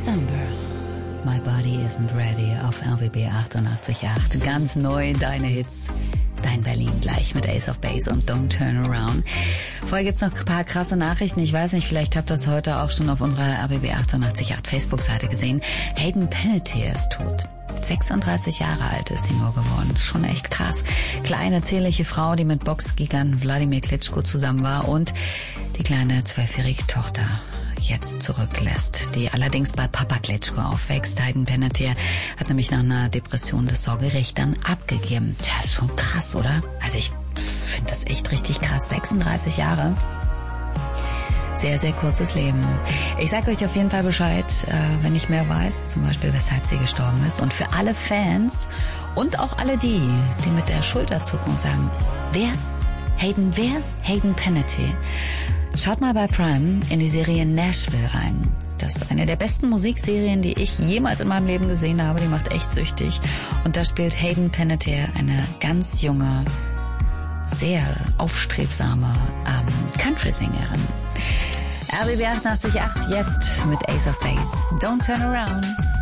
December. My Body Isn't Ready auf RBB 88.8. Ganz neu deine Hits. Dein Berlin gleich mit Ace of Base und Don't Turn Around. Vorher gibt's noch ein paar krasse Nachrichten. Ich weiß nicht, vielleicht habt ihr das heute auch schon auf unserer RBB 88.8 Facebook-Seite gesehen. Hayden Panettiere ist tot. 36 Jahre alt ist sie nur geworden. Schon echt krass. Kleine, zierliche Frau, die mit Boxgigant Wladimir Klitschko zusammen war und die kleine 12-jährige Tochter jetzt zurücklässt, die allerdings bei Papa Klitschko aufwächst. Hayden Panettiere hat nämlich nach einer Depression das Sorgerecht dann abgegeben. Tja, ist schon krass, oder? Also ich finde das echt richtig krass. 36 Jahre. Sehr, sehr kurzes Leben. Ich sage euch auf jeden Fall Bescheid, wenn ich mehr weiß, zum Beispiel weshalb sie gestorben ist. Und für alle Fans und auch alle die mit der Schulter zucken und sagen, wer? Hayden Panettiere. Schaut mal bei Prime in die Serie Nashville rein. Das ist eine der besten Musikserien, die ich jemals in meinem Leben gesehen habe. Die macht echt süchtig. Und da spielt Hayden Panettiere eine ganz junge, sehr aufstrebsame Country-Sängerin. RBB 88.8 jetzt mit Ace of Base. Don't Turn Around.